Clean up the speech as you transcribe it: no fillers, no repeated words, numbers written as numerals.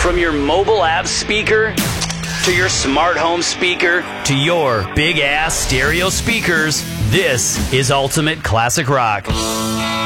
From your mobile app speaker to your smart home speaker to your big ass stereo speakers, this is Ultimate Classic Rock.